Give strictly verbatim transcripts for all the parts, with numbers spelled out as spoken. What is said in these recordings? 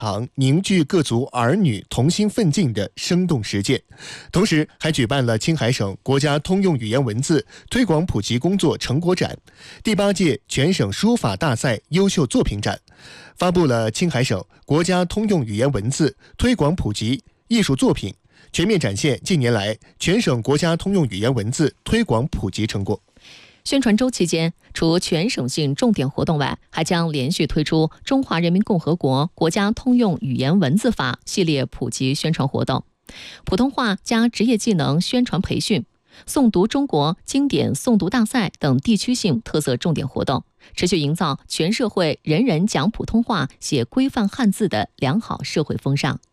场凝聚各族儿女同心奋进的生动实践，同时还举办了青海省国家通用语言文字推广普及工作成果展、第八届全省书法大赛优秀作品展，发布了青海省国家通用语言文字推广普及艺术作品，全面展现近年来全省国家通用语言文字推广普及成果。 宣传周期间，除全省性重点活动外，还将连续推出《中华人民共和国国家通用语言文字法》系列普及宣传活动，普通话加职业技能宣传培训、诵读中国经典诵读大赛等地区性特色重点活动，持续营造全社会人人讲普通话、写规范汉字的良好社会风尚。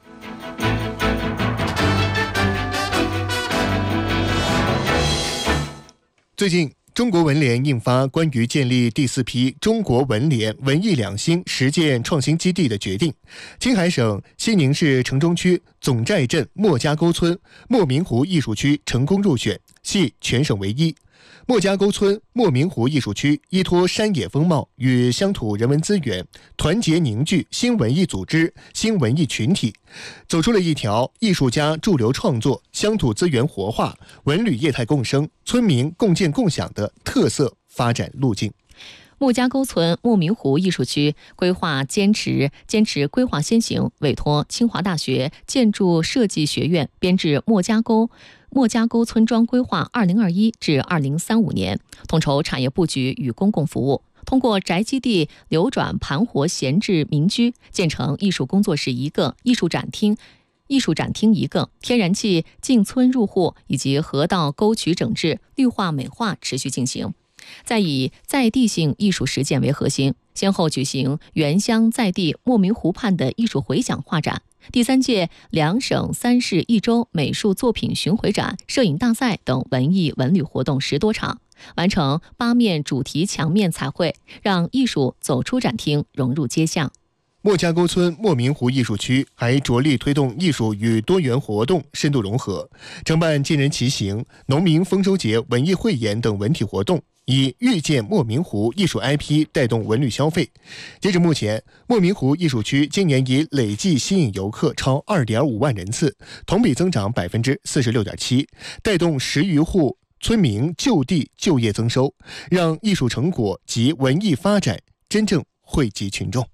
最近，中国文联印发关于建立第四批中国文联文艺两新实践创新基地的决定。青海省西宁市城中区总寨镇莫家沟村莫明湖艺术区成功入选，系全省唯一。莫家沟村莫明湖艺术区依托山野风貌与乡土人文资源，团结凝聚新文艺组织、新文艺群体，走出了一条艺术家驻留创作、乡土资源活化、文旅业态共生、村民共建共享的特色发展路径。 莫家沟村莫明湖艺术区规划坚持坚持规划先行，委托清华大学建筑设计学院编制莫家沟莫家沟村庄规划二零二一至二零三五年，统筹产业布局与公共服务，通过宅基地流转盘活闲置民居，建成艺术工作室一个、艺术展厅艺术展厅一个，天然气进村入户以及河道沟渠整治、绿化美化持续进行。再以在地性艺术实践为核心，先后举行原乡在地莫明湖畔的艺术回响画展、第三届两省三市一周美术作品巡回展、摄影大赛等文艺文旅活动十多场，完成八面主题墙面彩绘，让艺术走出展厅，融入街巷。 莫家沟村莫明湖艺术区还着力推动艺术与多元活动深度融合，承办金人骑行、农民丰收节文艺汇演等文体活动，以遇见莫明湖艺术 I P 带动文旅消费。截至目前，莫明湖艺术区今年已累计吸引游客超 二点五万人次，同比增长 百分之四十六点七， 带动十余户村民就地就业增收，让艺术成果及文艺发展真正惠及群众。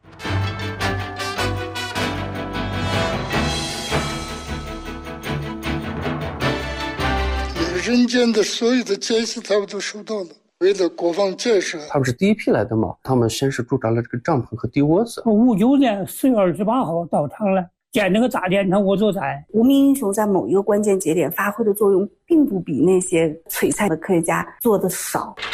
人间的所有的建设他们都收到了，为了国防建设， 他们是第一批来的嘛，他们先是驻扎了这个帐篷和地窝子。 五九年四月二十八号到场了，建那个大电厂我做在。 无名英雄在某一个关键节点发挥的作用，并不比那些璀璨的科学家做的少。